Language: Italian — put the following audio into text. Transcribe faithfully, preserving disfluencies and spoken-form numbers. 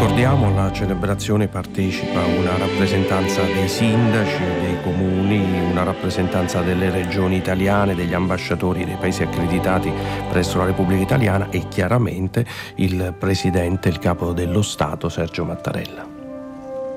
ricordiamo, alla celebrazione partecipa una rappresentanza dei sindaci, dei comuni, una rappresentanza delle regioni italiane, degli ambasciatori dei paesi accreditati presso la Repubblica Italiana e chiaramente il Presidente, il Capo dello Stato, Sergio Mattarella.